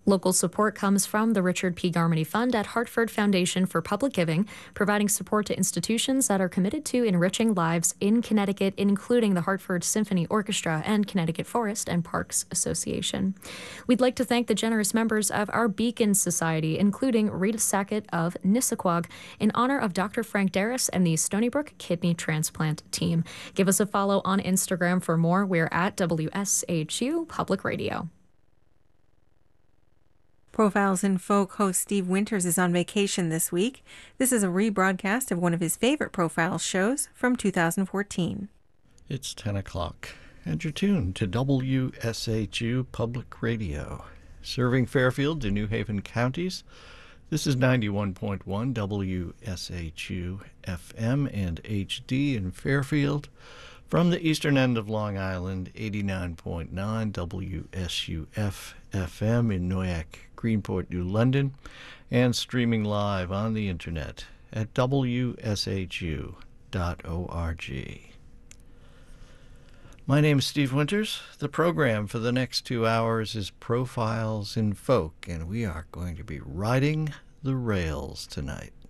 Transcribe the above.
Local support comes from the Richard P. Garmany Fund at Hartford Foundation for Public Giving, providing support to institutions that are committed to enriching lives in Connecticut, including the Hartford Symphony Orchestra and Connecticut Forest and Parks Association. We'd like to thank the generous members of our Beacon Society, including Rita Sackett of Nissaquag, in honor of Dr. Frank Darris and the Stony Brook Kidney Transplant Team. Give us a follow on Instagram for more. We're at WSHU Public Radio. Profiles in Folk host Steve Winters is on vacation this week. This is a rebroadcast of one of his favorite Profiles shows from 2014. It's 10 o'clock, and you're tuned to WSHU Public Radio. Serving Fairfield and New Haven counties, this is 91.1 WSHU FM and HD in Fairfield. From the eastern end of Long Island, 89.9 WSUF FM in Noyak, Greenport, New London, and streaming live on the internet at WSHU.org. My name is Steve Winters. The program for the next 2 hours is Profiles in Folk, and we are going to be riding the rails tonight.